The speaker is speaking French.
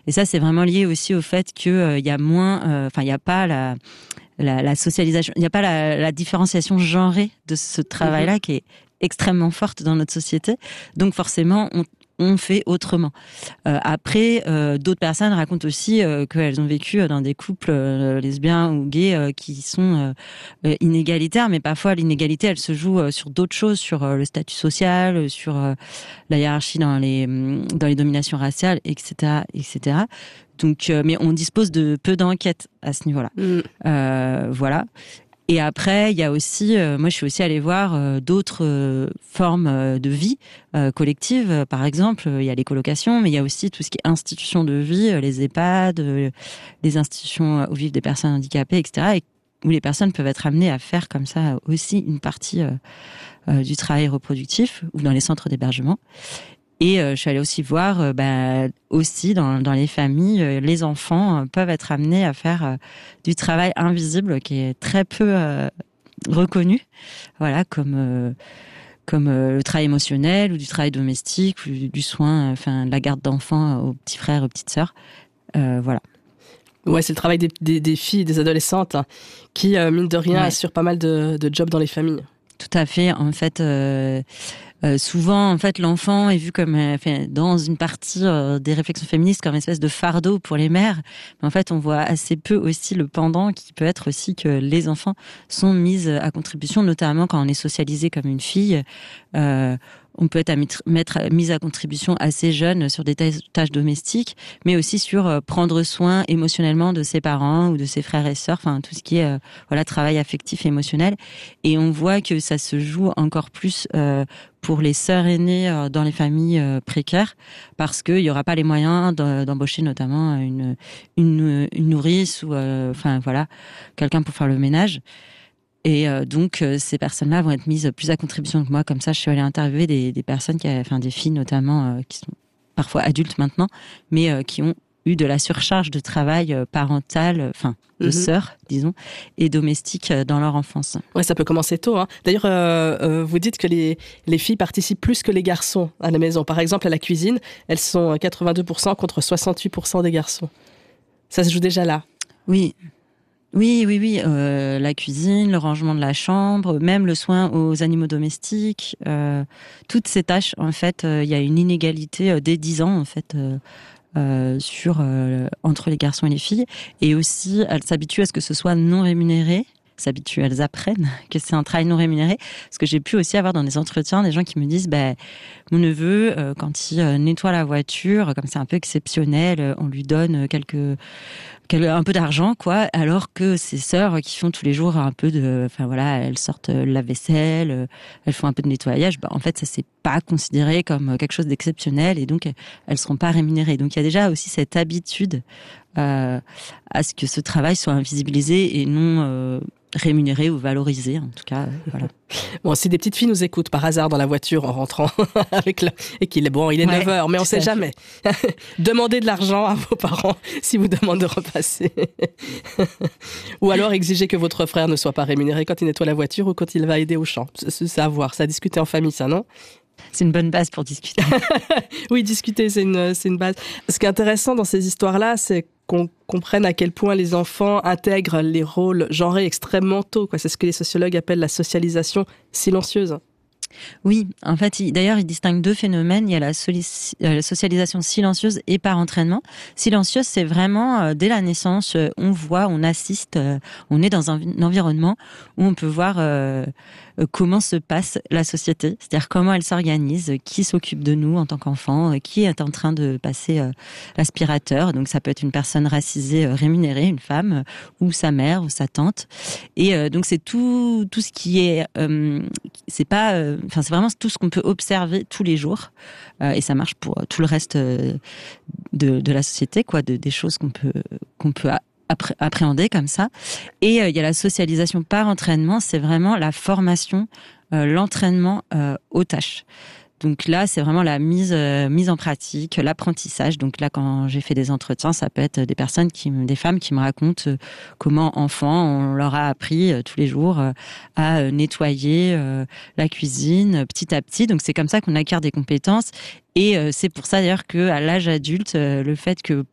Et ça, c'est vraiment lié aussi au fait que il y a moins, il y a pas la socialisation, il n'y a pas la différenciation genrée de ce travail-là qui est extrêmement forte dans notre société. Donc forcément, on fait autrement. Après, d'autres personnes racontent aussi qu'elles ont vécu dans des couples lesbiens ou gays qui sont inégalitaires, mais parfois l'inégalité, elle se joue sur d'autres choses, sur le statut social, sur la hiérarchie dans les dominations raciales, etc., etc. Donc, mais on dispose de peu d'enquêtes à ce niveau-là. Voilà. Et après, il y a aussi, moi, je suis aussi allée voir d'autres formes de vie collective. Par exemple, il y a les colocations, mais il y a aussi tout ce qui est institutions de vie, les EHPAD, les institutions où vivent des personnes handicapées, etc., et où les personnes peuvent être amenées à faire comme ça aussi une partie du travail reproductif, ou dans les centres d'hébergement. Et je suis allée aussi voir, aussi dans les familles, les enfants peuvent être amenés à faire du travail invisible qui est très peu reconnu, voilà, comme le travail émotionnel ou du travail domestique ou du soin, enfin de la garde d'enfants aux petits frères, aux petites sœurs, voilà. Ouais, c'est le travail des filles, des adolescentes qui, mine de rien, assurent pas mal de jobs dans les familles. Tout à fait. En fait, souvent, en fait, l'enfant est vu comme, dans une partie des réflexions féministes, comme une espèce de fardeau pour les mères. Mais en fait, on voit assez peu aussi le pendant qui peut être aussi que les enfants sont mis à contribution, notamment quand on est socialisé comme une fille. On peut être mis à contribution assez jeune sur des tâches domestiques, mais aussi sur prendre soin émotionnellement de ses parents ou de ses frères et sœurs, enfin tout ce qui est travail affectif et émotionnel. Et on voit que ça se joue encore plus pour les sœurs aînées dans les familles précaires, parce qu'il y aura pas les moyens d'embaucher notamment une nourrice ou quelqu'un pour faire le ménage. Et donc ces personnes-là vont être mises plus à contribution que moi. Comme ça, je suis allée interviewer des personnes des filles notamment qui sont parfois adultes maintenant, mais qui ont eu de la surcharge de travail parental, de sœurs, disons, et domestique dans leur enfance. Ouais, ça peut commencer tôt, hein. D'ailleurs, vous dites que les filles participent plus que les garçons à la maison. Par exemple, à la cuisine, elles sont 82% contre 68% des garçons. Ça se joue déjà là. Oui. La cuisine, le rangement de la chambre, même le soin aux animaux domestiques, toutes ces tâches, en fait, il y a une inégalité dès 10 ans, en fait, entre les garçons et les filles. Et aussi, elles s'habituent à ce que ce soit non rémunéré. Elles apprennent que c'est un travail non rémunéré. Parce que j'ai pu aussi avoir dans des entretiens des gens qui me disent, mon neveu, quand il nettoie la voiture, comme c'est un peu exceptionnel, on lui donne un peu d'argent, quoi, alors que ses sœurs qui font tous les jours un peu elles sortent la vaisselle, elles font un peu de nettoyage, en fait, ça c'est pas considéré comme quelque chose d'exceptionnel et donc elles seront pas rémunérées. Donc il y a déjà aussi cette habitude à ce que ce travail soit invisibilisé et non rémunéré ou valorisé, en tout cas, voilà. Bon, si des petites filles nous écoutent par hasard dans la voiture en rentrant et il est 9h, mais on sait jamais. Demandez de l'argent à vos parents si vous demandent de repasser. Ou alors exigez que votre frère ne soit pas rémunéré quand il nettoie la voiture ou quand il va aider au champ. C'est à voir, ça à discuter en famille, ça, non ? C'est une bonne base pour discuter. Oui, discuter, c'est une base. Ce qui est intéressant dans ces histoires-là, c'est qu'on comprenne à quel point les enfants intègrent les rôles genrés extrêmement tôt, quoi. C'est ce que les sociologues appellent la socialisation silencieuse. Oui, en fait, d'ailleurs, ils distinguent deux phénomènes. Il y a la socialisation silencieuse et par entraînement. Silencieuse, c'est vraiment, dès la naissance, on voit, on assiste, on est dans un environnement où on peut voir comment se passe la société, c'est-à-dire comment elle s'organise, qui s'occupe de nous en tant qu'enfant, qui est en train de passer l'aspirateur. Donc ça peut être une personne racisée rémunérée, une femme, ou sa mère, ou sa tante. Et donc c'est tout ce qui est, c'est vraiment tout ce qu'on peut observer tous les jours. Et ça marche pour tout le reste de la société, quoi, des choses qu'on peut appréhender comme ça. Et il y a la socialisation par entraînement, c'est vraiment la formation, l'entraînement aux tâches. Donc là, c'est vraiment la mise en pratique, l'apprentissage. Donc là, quand j'ai fait des entretiens, ça peut être des femmes qui me racontent comment, enfant, on leur a appris tous les jours à nettoyer la cuisine petit à petit. Donc c'est comme ça qu'on acquiert des compétences. Et c'est pour ça d'ailleurs que à l'âge adulte, le fait que